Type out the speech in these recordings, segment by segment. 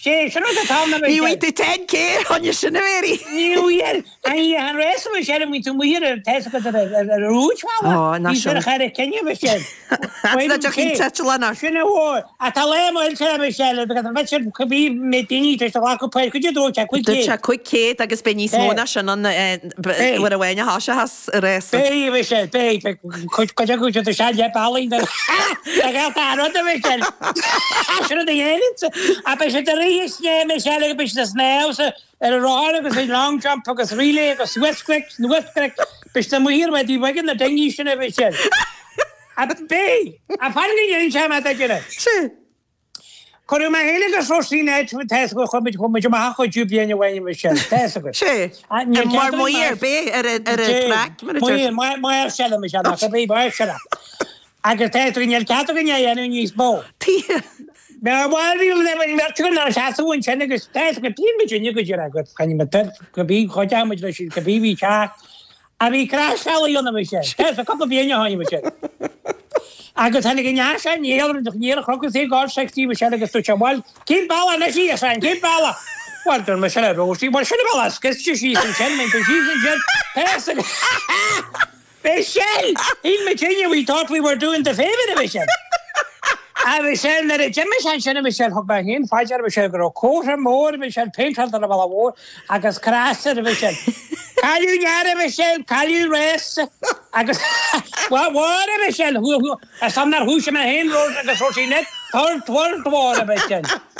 sé, sin a táim na Ní bhaid 10K tháinig sinna bhéirí. Níl an rééis me sé mí tú muir te go rúá ná sé a cheir cenne me sé. Na teach í telána. Sinna bhór a tá léil se me se be sé chobí mé daní te lá go peir chuidir dó te Dúirt se 5K agus be níos móna sin an bhar a bhhaine háise has rééis. Bé me sé bé chu se se bailín gáiltá me se a dhéine a be sé a ríos me se go be snésa a rá agus é long jump agus rilé agus Westclick bes na muhir me dí wegin na daní sinna bheit sé. A bé a fan sem a gine. Sí. Chú me héile go sóíine te go chumid chum ha chu dúblianne bhhaine me se te go. Sí mar muir bé ar mai se me se a bé bar se. Agus teríil catgan dhéanú níos bó. Tí. bhil seún sena agus te go tíimiidirne go dúra go chaine go bí choideid lei sin go bíhí te a bhí crasseíonna me sé. Te a cap bíine háine me sé. Agus hena gine se níar níar chogus é gá setíí se agus tú bhil cí bailla na sí a sein cí bailla. Walter me se róí mar sinna bailla skiste sí san sin me sí sin Be shell! In Virginia we thought we were doing the favor of Michelle. I was saying that Jimmy Sanchez Michelle hook back in, Fajar Michelle grow quarter more Michelle paint on the war, I guess crasser Michelle. Call you Yara Michelle, call you rest. I guess what Michelle who some not who my hand rolled like a sorty net, third war Michelle.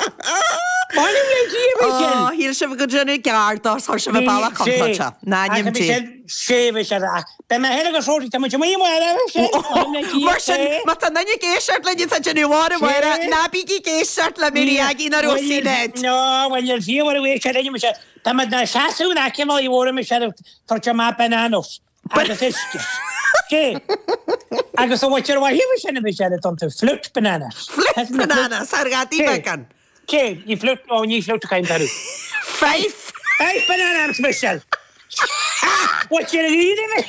Hír se go dúna gardás thar se bh bailla contacha. Náim sé Be me héile go sóirtí tá mí mar sin má tá naine géisiart le a genúhá bhire nabíí géisiart le mí agí na rosíine. No bhil díhhar bhé sé réine se Tá na seaú na ceáí bhra me se tarte má bananos agus isce. Sé agus ó bhair bh híh sinna bhí se ananta flut bananas. Flut bananas ar gatí becan. Sé ní flut ó ní flúta caiimtarú. Faith bananas Michelle. What you eating me?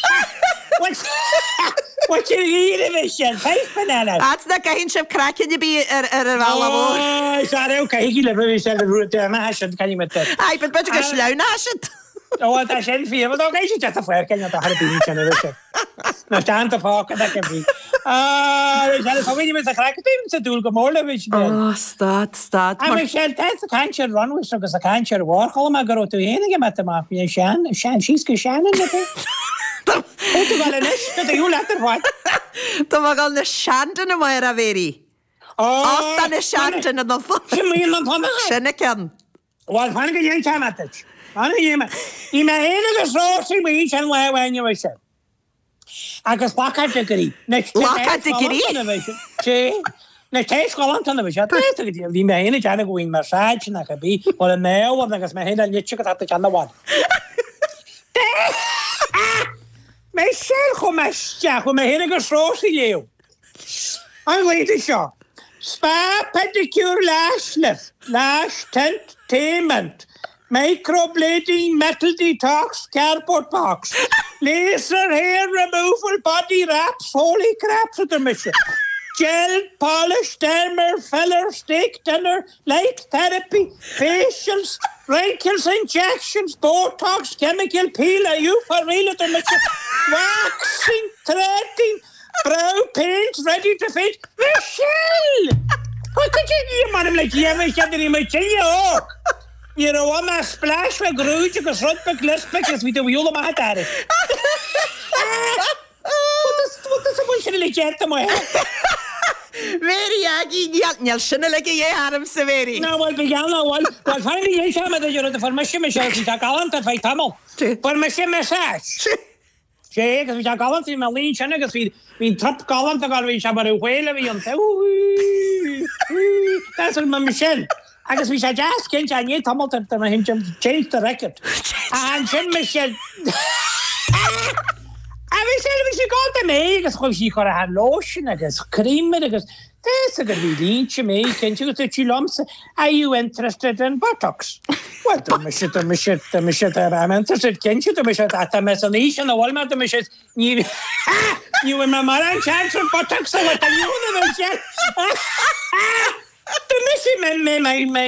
What you eating me, Michelle? 5 bananas. That's the kind of cracking you be at a Oh, sorry, okay. He live with the root there. I shouldn't can you met that. Ay, but better go slow, nascent. Oh, that's shouldn't feel. But okay, she just a fair can you have a beach and everything. No stand to fuck that can be. So when you miss a crack, even to do Gomorlovich. Oh, start. I Michelle, that's the kind of run with because I can't share work. All my girl to anything at the mafia. Shan, she's Shannon. Tú gal leis go dú letar bhaid. Tá gal na seantain a mhair a bhéirí. Ásta na seantain a fa. Sin an fanna. Sinna cean. Bhil fanna go dhéon teamateid. Fanna dhéime. Í me héana agus rósaí mí an lehhaine bhí se. Agus bacad de gurí. Bacad de gurí? Sí. Na tééis gáanta bhí se. Bhí me héana teanna gohfuin mar sáid na go bí bhil a méhh agus me héana litse go tá teanna bhád. Me sé go meisteach go me héna go srósaí léo. An léidir seo. Spa pedicure lash lift, lash tent tainment, microblading metal detox, cardboard box, laser hair removal, body wraps, holy crap for the mission. Gel, polish, dermer, filler, steak dinner, light therapy, facials, wrinkles injections, Botox, chemical peel, for real the mission. Waxing, threading, brow paint, ready to fit. Michelle! What did you do, madam? Like, you ever said that you might tell you, you know, I'm a splash for Grudge, because Rutbeck, Lespec, we do all of my dad. What does a bullshit like that to my head? Very aggy, Neil Shinna like a Adam Severi. No, well, began well, finally, you shall have the formation, Michelle, to talk on that fight Tamil. For Michelle Message. Sé agus bhí galant í me líon sinna agus bhín trop galant a gáil bhí se bar bhile bhí an That's what Michelle. Agus bhí se jazz cin a ní tamilta na him change the record. An sin Michelle. A bhí sé bhí sé gáilta mé agus chuil sí chuir a lotion agus cream agus Tess a bhí líonse mé cin tú tú lomsa. Are you interested in Botox? Well, I'm interested, can't you? At a messonation, a Walmart, you and my mother chance for Botox, what are you? The mission,